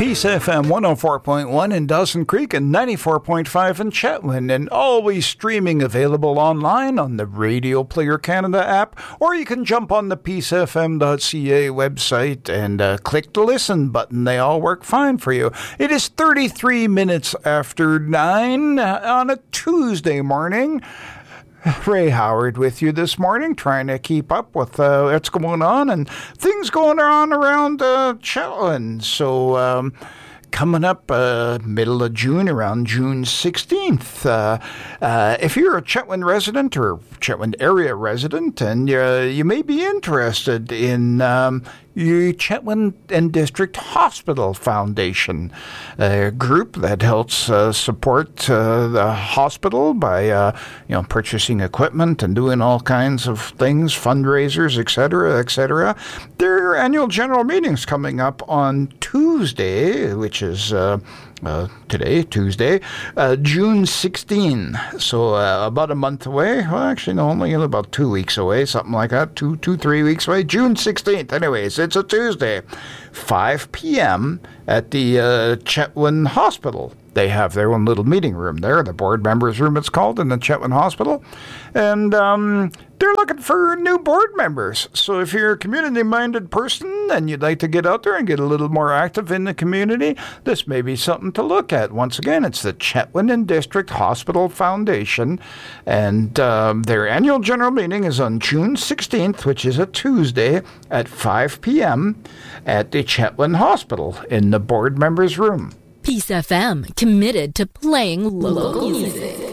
Peace FM 104.1 in Dawson Creek and 94.5 in Chetwynd, and always streaming available online on the Radio Player Canada app, or you can jump on the peacefm.ca website and click the listen button. They all work fine for you. It is 33 minutes after 9 on a Tuesday morning. Ray Howard with you this morning, trying to keep up with what's going on and things going on around Chetwynd. So coming up middle of June, around June 16th. If you're a Chetwynd resident or Chetwynd area resident, and you may be interested in Chetwynd and District Hospital Foundation, a group that helps support the hospital by purchasing equipment and doing all kinds of things, fundraisers, etc., etc. Their annual general meeting's coming up on Tuesday, which is today, Tuesday, June 16. So about a month away. Well, actually, no, only about 2 weeks away, something like that. 3 weeks away. June 16th. Anyways, it's a Tuesday, 5 p.m. at the Chetwynd Hospital. They have their own little meeting room there, the board members' room it's called, in the Chetwynd Hospital. And they're looking for new board members. So if you're a community-minded person and you'd like to get out there and get a little more active in the community, this may be something to look at. Once again, it's the Chetwynd and District Hospital Foundation. And their annual general meeting is on June 16th, which is a Tuesday, at 5 p.m. at the Chetwynd Hospital in the board members' room. Peace FM, committed to playing local music.